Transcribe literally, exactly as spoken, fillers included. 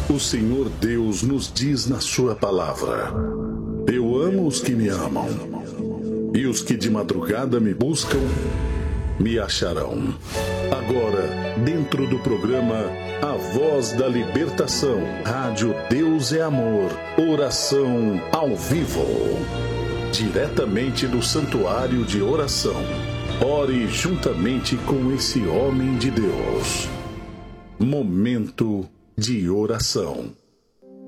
O Senhor Deus nos diz na sua palavra: eu amo os que me amam, e os que de madrugada me buscam, me acharão. Agora, dentro do programa A Voz da Libertação, Rádio Deus é Amor, oração ao vivo, diretamente do Santuário de Oração. Ore juntamente com esse homem de Deus. Momento de oração.